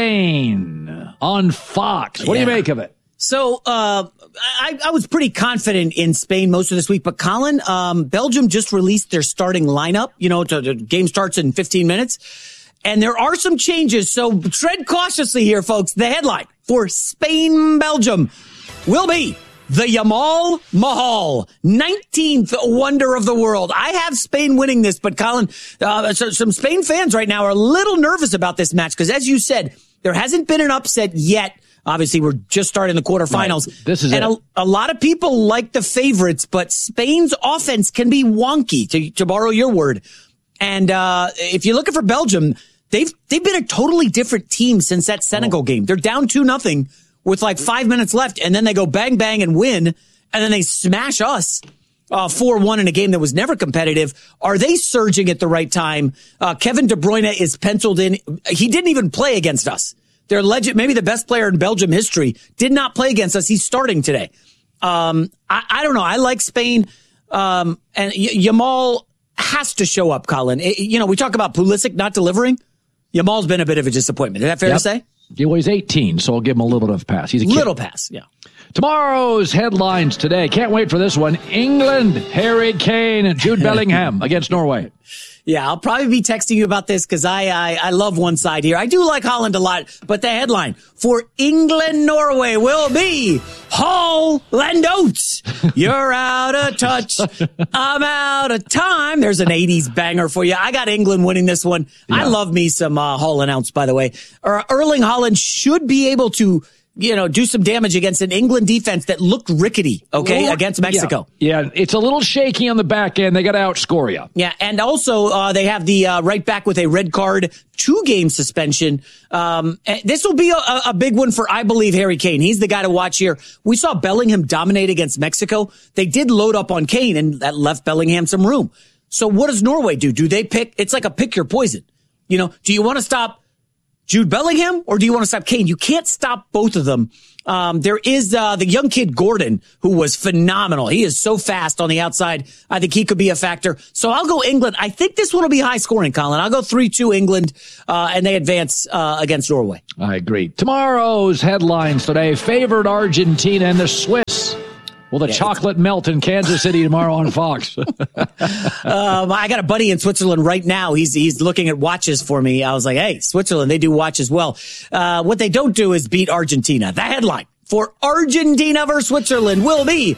Spain on Fox. What yeah. do you make of it? So uh, I, I was pretty confident in Spain most of this week. But, Colin, um, Belgium just released their starting lineup. You know, to, the game starts in fifteen minutes. And there are some changes. So tread cautiously here, folks. The headline for Spain, Belgium will be the Yamal Mahal, nineteenth wonder of the world. I have Spain winning this, but Colin, uh, so some Spain fans right now are a little nervous about this match because, as you said, there hasn't been an upset yet. Obviously, we're just starting the quarterfinals. Right. This is and it. A, a lot of people like the favorites, but Spain's offense can be wonky, to, to borrow your word. And uh, if you're looking for Belgium, they've they've been a totally different team since that Senegal oh. game. They're down two nothing. With like five minutes left, and then they go bang, bang, and win, and then they smash us uh, four one in a game that was never competitive. Are they surging at the right time? Uh, Kevin De Bruyne is penciled in. He didn't even play against us. They're legend, maybe the best player in Belgium history, did not play against us. He's starting today. Um, I, I don't know. I like Spain, um, and y- Yamal has to show up, Colin. It, you know, we talk about Pulisic not delivering. Yamal's been a bit of a disappointment. Is that fair yep. to say? Yeah, well, he's eighteen, so I'll give him a little bit of a pass. He's a kid. Little pass, yeah. Tomorrow's headlines today. Can't wait for this one. England, Harry Kane, and Jude Bellingham against Norway. Yeah, I'll probably be texting you about this because I, I I love one side here. I do like Holland a lot, but the headline for England-Norway will be Holland Oates. You're out of touch. I'm out of time. There's an eighties banger for you. I got England winning this one. Yeah. I love me some uh, Holland Oates, by the way. Uh, Erling Haaland should be able to, you know, do some damage against an England defense that looked rickety, okay, well, against Mexico. Yeah. yeah, it's a little shaky on the back end. They got to outscore you. Yeah, and also uh, they have the uh, right back with a red card, two-game suspension. Um, this will be a, a big one for, I believe, Harry Kane. He's the guy to watch here. We saw Bellingham dominate against Mexico. They did load up on Kane, and that left Bellingham some room. So what does Norway do? Do they pick? It's like a pick your poison. You know, do you want to stop Jude Bellingham, or do you want to stop Kane? You can't stop both of them. Um, there is uh, the young kid Gordon, who was phenomenal. He is so fast on the outside. I think he could be a factor. So I'll go England. I think this one will be high scoring, Colin. I'll go three two England, uh, and they advance uh, against Norway. I agree. Tomorrow's headlines today: favored Argentina and the Swiss. Will the yeah, chocolate melt in Kansas City tomorrow on Fox? um, I got a buddy in Switzerland right now. He's he's looking at watches for me. I was like, hey, Switzerland, they do watches well. Uh, what they don't do is beat Argentina. The headline for Argentina versus Switzerland will be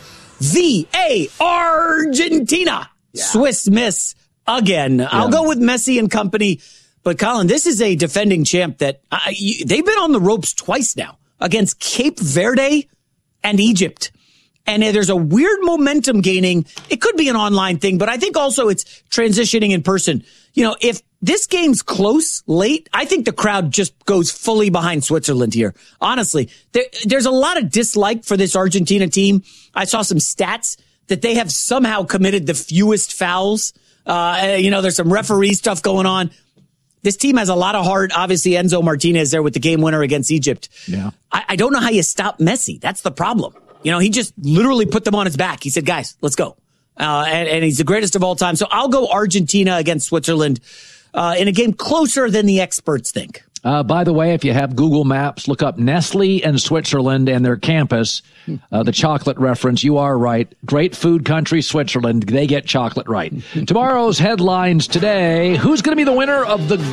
V A Argentina. Yeah. Swiss miss again. Yeah. I'll go with Messi and company. But, Colin, this is a defending champ that uh, you, they've been on the ropes twice now against Cape Verde and Egypt. And there's a weird momentum gaining. It could be an online thing, but I think also it's transitioning in person. You know, if this game's close late, I think the crowd just goes fully behind Switzerland here. Honestly, there, there's a lot of dislike for this Argentina team. I saw some stats that they have somehow committed the fewest fouls. Uh, you know, there's some referee stuff going on. This team has a lot of heart. Obviously, Enzo Martinez there with the game winner against Egypt. Yeah. I, I don't know how you stop Messi. That's the problem. You know, he just literally put them on his back. He said, guys, let's go. Uh, and, and he's the greatest of all time. So I'll go Argentina against Switzerland uh, in a game closer than the experts think. Uh, by the way, if you have Google Maps, look up Nestle and Switzerland and their campus, uh, the chocolate reference. You are right. Great food country, Switzerland. They get chocolate right. Tomorrow's headlines today. Who's going to be the winner of the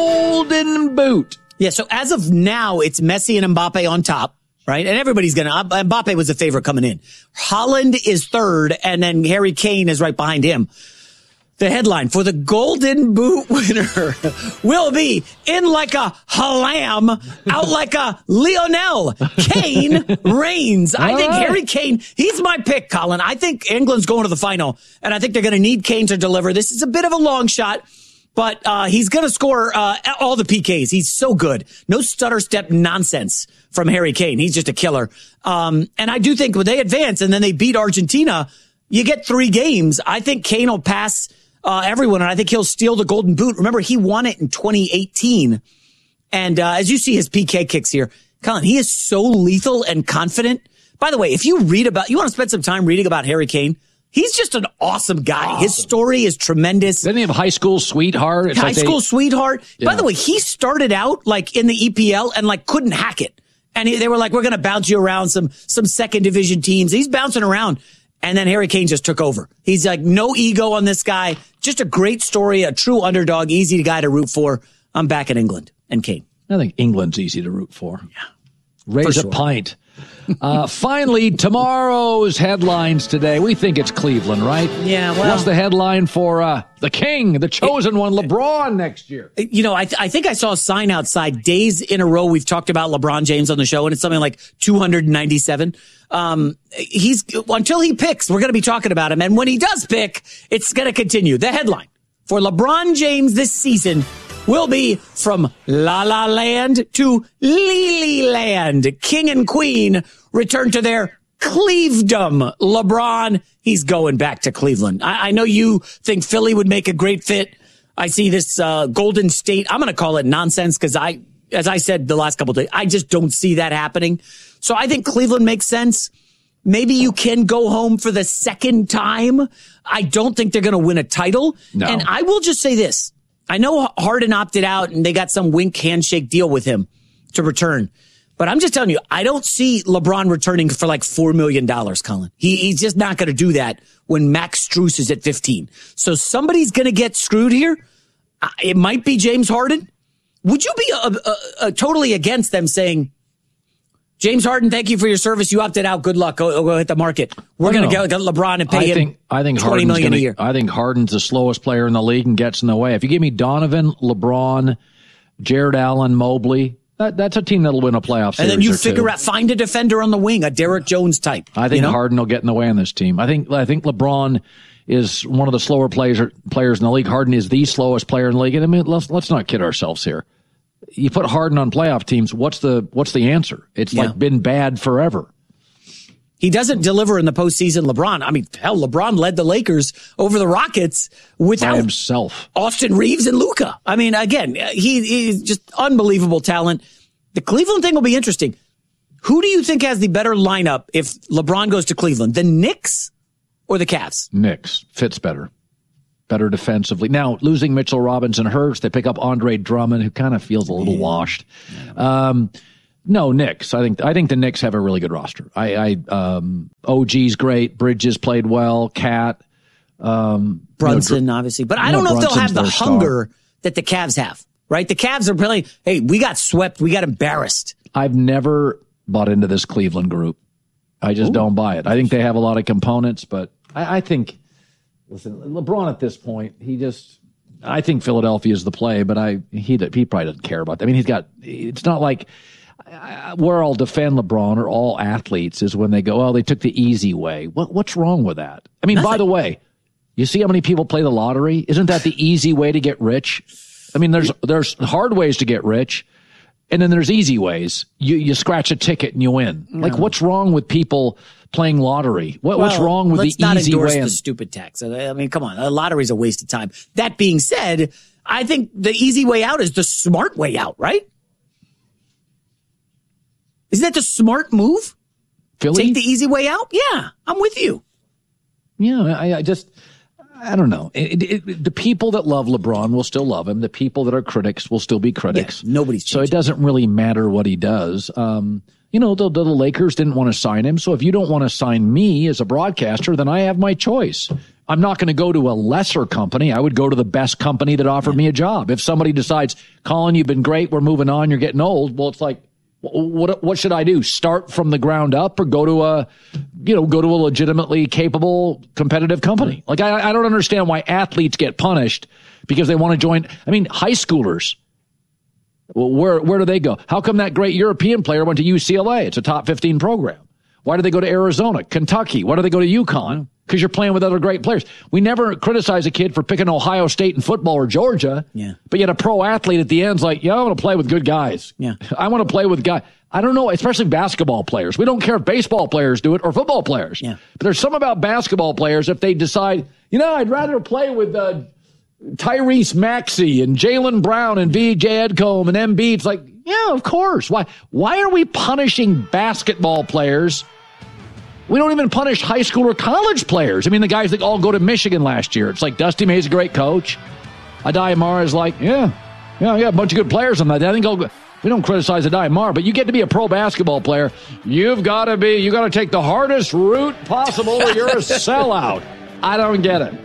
Golden Boot? Yeah, so as of now, it's Messi and Mbappe on top. Right? And everybody's going to, Mbappe was the favorite coming in. Holland is third, and then Harry Kane is right behind him. The headline for the Golden Boot winner will be in like a Halam, out like a Lionel. Kane reigns. I think Harry Kane, he's my pick, Colin. I think England's going to the final, and I think they're going to need Kane to deliver. This is a bit of a long shot. But uh he's going to score uh all the P Ks. He's so good. No stutter step nonsense from Harry Kane. He's just a killer. Um And I do think when they advance and then they beat Argentina, you get three games. I think Kane will pass uh everyone, and I think he'll steal the Golden Boot. Remember, he won it in twenty eighteen. And uh as you see his P K kicks here, Colin, he is so lethal and confident. By the way, if you read about, you want to spend some time reading about Harry Kane, he's just an awesome guy. Awesome. His story is tremendous. Doesn't he have a high school sweetheart? It's high like school they, sweetheart. Yeah. By the way, he started out like in the E P L and like couldn't hack it. And he, they were like, we're going to bounce you around some, some second division teams. He's bouncing around. And then Harry Kane just took over. He's like, no ego on this guy. Just a great story, a true underdog, easy guy to root for. I'm back in England and Kane. I think England's easy to root for. Yeah. Raise sure. a pint. Uh, finally, tomorrow's headlines today. We think it's Cleveland, right? Yeah, well. What's the headline for uh, the king, the chosen it, one, LeBron next year? You know, I, th- I think I saw a sign outside. Days in a row we've talked about LeBron James on the show, and it's something like two hundred ninety-seven. Um, he's until he picks, we're going to be talking about him. And when he does pick, it's going to continue. The headline for LeBron James this season will be from La La Land to Lily Land. King and Queen return to their Clevedom. LeBron, he's going back to Cleveland. I, I know you think Philly would make a great fit. I see this uh, Golden State. I'm going to call it nonsense because I, as I said the last couple of days, I just don't see that happening. So I think Cleveland makes sense. Maybe you can go home for the second time. I don't think they're going to win a title. No. And I will just say this. I know Harden opted out and they got some wink handshake deal with him to return. But I'm just telling you, I don't see LeBron returning for like four million dollars, Colin. He, he's just not going to do that when Max Strus is at fifteen. So somebody's going to get screwed here. It might be James Harden. Would you be a, a, a totally against them saying, James Harden, thank you for your service. You opted out. Good luck. Go, go hit the market. We're going to get LeBron and pay I him think, I think twenty Harden's million gonna, a year. I think Harden's the slowest player in the league and gets in the way. If you give me Donovan, LeBron, Jared Allen, Mobley, that, that's a team that'll win a playoff series. And then you or figure two. out, find a defender on the wing, a Derek Jones type. I think you know? Harden will get in the way on this team. I think I think LeBron is one of the slower players players in the league. Harden is the slowest player in the league. And I mean, let's let's not kid ourselves here. You put Harden on playoff teams, what's the what's the answer? It's Yeah. like been bad forever. He doesn't deliver in the postseason. LeBron, I mean, hell, LeBron led the Lakers over the Rockets without by himself. Austin Reeves and Luka. I mean, again, he, he's just unbelievable talent. The Cleveland thing will be interesting. Who do you think has the better lineup if LeBron goes to Cleveland? The Knicks or the Cavs? Knicks. Fits better. Better defensively. Now, losing Mitchell Robinson hurts. They pick up Andre Drummond, who kind of feels a little yeah. washed. Um, no, Knicks. I think I think the Knicks have a really good roster. I, I um, O G's great. Bridges played well. Cat. Um, Brunson, you know, obviously. But I don't know Brunson's if they'll have the hunger star. that the Cavs have, right? The Cavs are playing, hey, we got swept. We got embarrassed. I've never bought into this Cleveland group. I just Ooh. don't buy it. I think they have a lot of components, but I, I think, listen, LeBron at this point, he just, I think Philadelphia is the play, but I he he probably doesn't care about that. I mean, he's got, it's not like, where I'll defend LeBron or all athletes is when they go, oh, they took the easy way. What, what's wrong with that? I mean, Nothing. by the way, you see how many people play the lottery? Isn't that the easy way to get rich? I mean, there's there's hard ways to get rich, and then there's easy ways. You you scratch a ticket and you win. No. Like, what's wrong with people playing lottery? What, well, what's wrong with the easy way? Let's not endorse the stupid tax. I mean, come on, a lottery's a waste of time. That being said, I think the easy way out is the smart way out, right? Isn't that the smart move? Philly? Take the easy way out? Yeah, I'm with you. Yeah, I, I just, I don't know. It, it, it, the people that love LeBron will still love him. The people that are critics will still be critics. Yeah, nobody's changing. So it doesn't really matter what he does. Um, you know, the, the Lakers didn't want to sign him. So if you don't want to sign me as a broadcaster, then I have my choice. I'm not going to go to a lesser company. I would go to the best company that offered yeah. me a job. If somebody decides, Colin, you've been great, we're moving on, you're getting old, well, it's like, What what should I do? Start from the ground up, or go to a, you know, go to a legitimately capable, competitive company? Like I I don't understand why athletes get punished because they want to join. I mean, high schoolers. Well, where where do they go? How come that great European player went to U C L A? It's a top fifteen program. Why do they go to Arizona, Kentucky? Why do they go to UConn? Because you're playing with other great players. We never criticize a kid for picking Ohio State in football or Georgia. Yeah. But yet a pro athlete at the end's like, yeah, I want to play with good guys. Yeah. I want to play with guys. I don't know, especially basketball players. We don't care if baseball players do it or football players. Yeah. But there's some about basketball players, if they decide, you know, I'd rather play with uh, Tyrese Maxey and Jaylen Brown and V J Edcombe and Embiid. It's like, yeah, of course. Why, why are we punishing basketball players? We don't even punish high school or college players. I mean, the guys that all go to Michigan last year. It's like Dusty May's a great coach. Adai Mar is like, yeah, yeah, yeah, a bunch of good players on that. I think I'll, we don't criticize Adai Mar, but you get to be a pro basketball player, you've got to be, you got to take the hardest route possible or you're a sellout. I don't get it.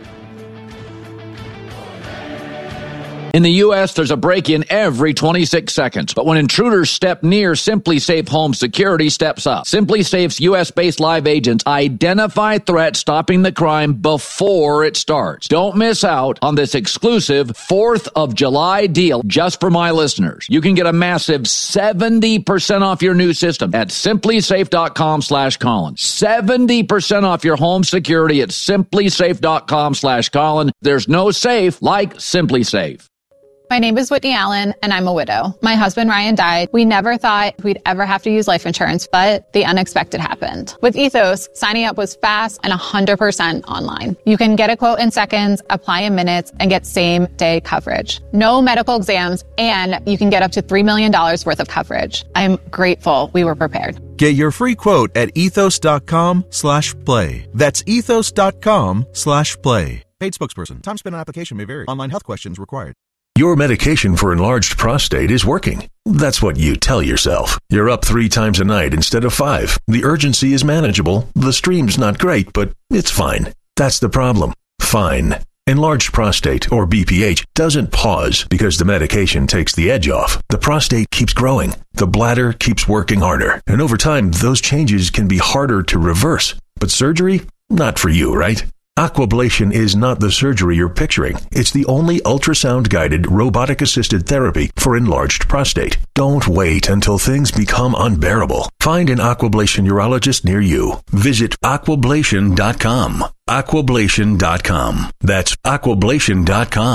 In the U S, there's a break-in every twenty-six seconds. But when intruders step near, SimpliSafe Home Security steps up. SimpliSafe's U S-based live agents identify threats, stopping the crime before it starts. Don't miss out on this exclusive fourth of July deal just for my listeners. You can get a massive seventy percent off your new system at SimpliSafe.com slash Colin. seventy percent off your home security at SimpliSafe.com slash Colin. There's no safe like SimpliSafe. My name is Whitney Allen, and I'm a widow. My husband, Ryan, died. We never thought we'd ever have to use life insurance, but the unexpected happened. With Ethos, signing up was fast and one hundred percent online. You can get a quote in seconds, apply in minutes, and get same-day coverage. No medical exams, and you can get up to three million dollars worth of coverage. I'm grateful we were prepared. Get your free quote at ethos.com slash play. That's ethos.com slash play. Paid spokesperson. Time spent on application may vary. Online health questions required. Your medication for enlarged prostate is working. That's what you tell yourself. You're up three times a night instead of five. The urgency is manageable. The stream's not great, but it's fine. That's the problem. Fine. Enlarged prostate, or B P H, doesn't pause because the medication takes the edge off. The prostate keeps growing. The bladder keeps working harder. And over time, those changes can be harder to reverse. But surgery? Not for you, right? Aquablation is not the surgery you're picturing. It's the only ultrasound-guided, robotic-assisted therapy for enlarged prostate. Don't wait until things become unbearable. Find an Aquablation urologist near you. Visit aquablation dot com. aquablation dot com. That's aquablation dot com.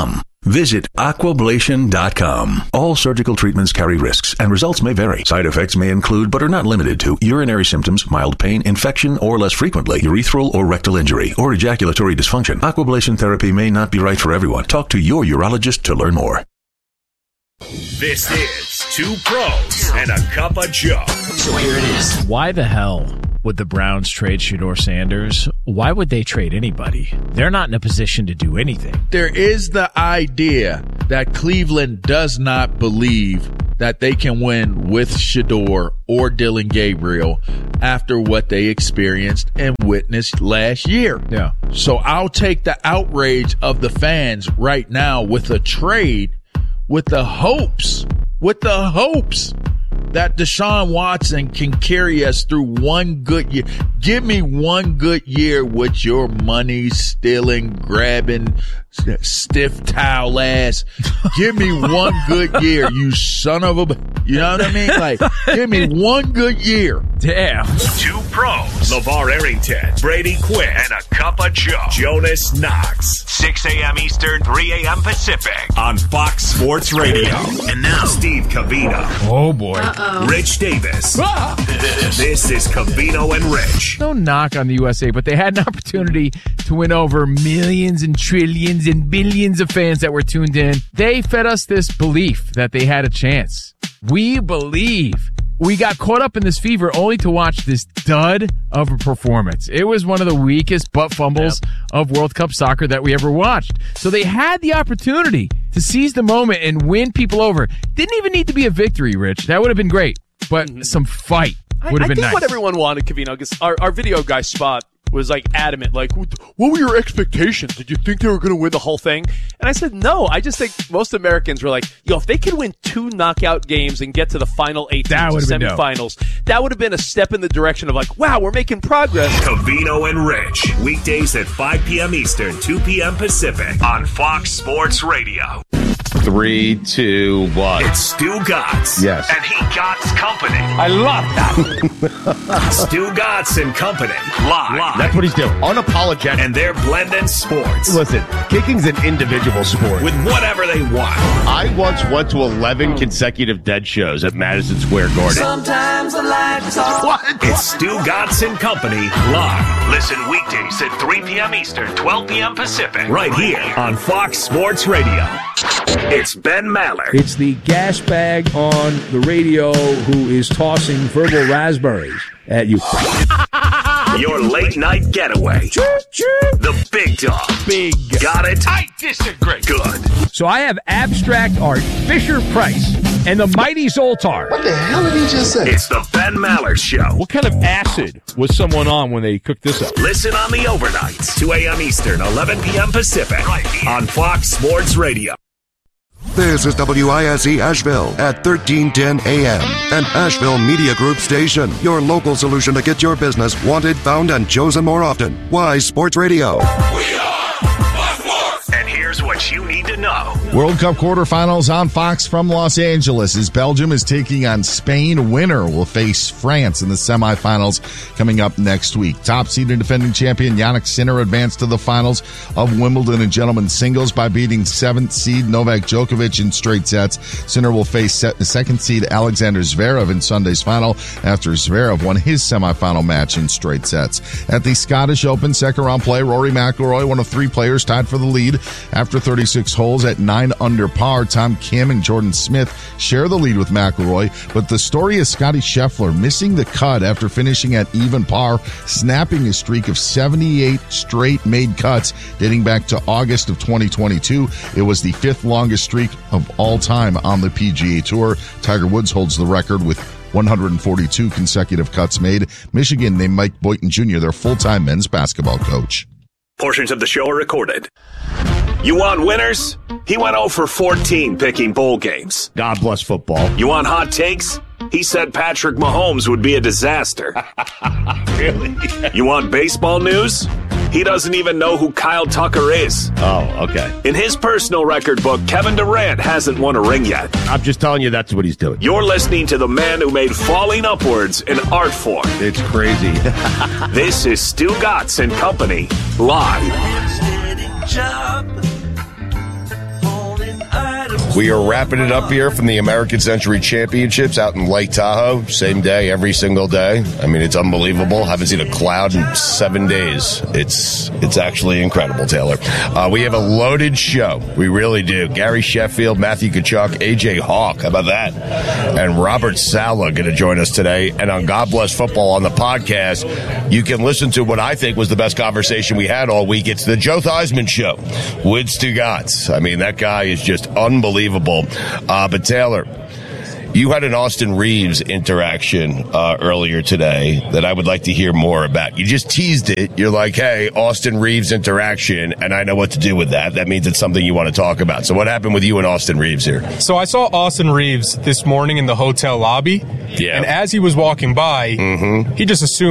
Visit aquablation dot com. All surgical treatments carry risks, and results may vary. Side effects may include, but are not limited to, urinary symptoms, mild pain, infection, or less frequently, urethral or rectal injury, or ejaculatory dysfunction. Aquablation therapy may not be right for everyone. Talk to your urologist to learn more. This is Two Pros and a Cup of Joe. So here it is. Why the hell would the Browns trade Shedeur Sanders? Why would they trade anybody? They're not in a position to do anything. There is the idea that Cleveland does not believe that they can win with Shedeur or Dillon Gabriel after what they experienced and witnessed last year. Yeah. So I'll take the outrage of the fans right now with a trade with the hopes, with the hopes that Deshaun Watson can carry us through one good year. Give me one good year with your money stealing, grabbing, stiff towel ass. Give me one good year, you son of a, you know what I mean? Like, give me one good year. Damn. Two Pros, LeVar Arrington, Brady Quinn, and a Cup of Joe, Jonas Knox. six a.m. Eastern, three a.m. Pacific on Fox Sports Radio. And now, Steve Covino. Oh, boy. Uh-oh. Rich Davis. Ah! This is Covino and Rich. No knock on the U S A, but they had an opportunity to win over millions and trillions and billions of fans that were tuned in. They fed us this belief that they had a chance. We believe. We got caught up in this fever only to watch this dud of a performance. It was one of the weakest butt fumbles yep. of World Cup soccer that we ever watched. So they had the opportunity to seize the moment and win people over. Didn't even need to be a victory, Rich. That would have been great. But mm-hmm. some fight would have been nice. I think what everyone wanted, Covino, because our, our video guy, Spot, was like adamant, like, what were your expectations? Did you think they were going to win the whole thing? And I said, no, I just think most Americans were like, yo, if they could win two knockout games and get to the final eight teams, the semifinals, that would have been a step in the direction of like, wow, we're making progress. Covino and Rich, weekdays at five p.m. Eastern, two p.m. Pacific on Fox Sports Radio. Three, two, one. It's Stu Gatz. Yes. And he Gatz Company. I love that. Stu Gatz and Company. Live. Live. That's what he's doing. Unapologetic. And they're blending sports. Listen, kicking's an individual sport. With whatever they want. I once went to eleven consecutive dead shows at Madison Square Garden. Sometimes I like to talk. What? It's Stu Gatz and Company. Live. Listen weekdays at three p.m. Eastern, twelve p.m. Pacific. Right here on Fox Sports Radio. It's Ben Maller. It's the gas bag on the radio who is tossing verbal raspberries at you. Your late night getaway. The big dog. Big. Got it? I disagree. Good. So I have abstract art, Fisher Price, and the Mighty Zoltar. What the hell did he just say? It's the Ben Maller Show. What kind of acid was someone on when they cooked this up? Listen on the overnights, two a.m. Eastern, eleven p.m. Pacific, right here on Fox Sports Radio. This is W I S E Asheville at thirteen ten a.m. An Asheville Media Group station. Your local solution to get your business wanted, found, and chosen more often. Wise Sports Radio. We are Fox Sports. And here's what you need to know. World Cup quarterfinals on Fox from Los Angeles as Belgium is taking on Spain. Winner will face France in the semifinals coming up next week. Top seed and defending champion Jannik Sinner advanced to the finals of Wimbledon and gentlemen's singles by beating seventh seed Novak Djokovic in straight sets. Sinner will face second seed Alexander Zverev in Sunday's final after Zverev won his semifinal match in straight sets. At the Scottish Open second round play, Rory McIlroy, one of three players tied for the lead after thirty-six holes at nine under par. Tom Kim and Jordan Smith share the lead with McIlroy, but the story is Scotty Scheffler missing the cut after finishing at even par, snapping a streak of seventy-eight straight made cuts dating back to August of twenty twenty-two. It was the fifth longest streak of all time on the P G A Tour. Tiger Woods holds the record with one hundred forty-two consecutive cuts made. Michigan named Mike Boynton Junior their full-time men's basketball coach. Portions of the show are recorded. You want winners? He went oh for fourteen picking bowl games. God bless football. You want hot takes? He said Patrick Mahomes would be a disaster. Really? You want baseball news? He doesn't even know who Kyle Tucker is. Oh, okay. In his personal record book, Kevin Durant hasn't won a ring yet. I'm just telling you that's what he's doing. You're listening to the man who made falling upwards an art form. It's crazy. This is Stu Gatz and Company, live. We are wrapping it up here from the American Century Championships out in Lake Tahoe. Same day, every single day. I mean, it's unbelievable. Haven't seen a cloud in seven days. It's it's actually incredible, Taylor. Uh, we have a loaded show. We really do. Gary Sheffield, Matthew Kachuk, A J Hawk. How about that? And Robert Saleh going to join us today. And on God Bless Football on the podcast, you can listen to what I think was the best conversation we had all week. It's the Joe Theismann Show with Stugotz. I mean, that guy is just unbelievable. Uh, but Taylor, you had an Austin Reeves interaction uh, earlier today that I would like to hear more about. You just teased it. You're like, hey, Austin Reeves interaction, and I know what to do with that. That means it's something you want to talk about. So what happened with you and Austin Reeves here? So I saw Austin Reeves this morning in the hotel lobby, yeah. and as he was walking by, mm-hmm. he just assumed